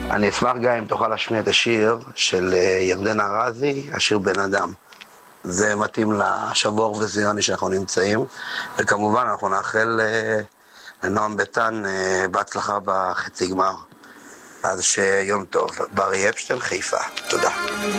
אני אשמח גם אם תוכל להשמיע את השיר של ירדנה ארזי, השיר בן אדם. זה מתאים לשבור וזיוני שאנחנו נמצאים, וכמובן אנחנו נאחל לנועם ביתן בהצלחה בחצי גמר. אז שיום טוב. ברי אפשטיין, חיפה. תודה.